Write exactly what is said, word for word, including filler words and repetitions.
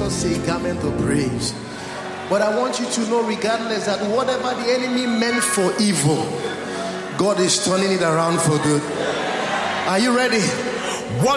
us a garment of praise. But I want you to know, regardless, that whatever the enemy meant for evil, God is turning it around for good. Are you ready?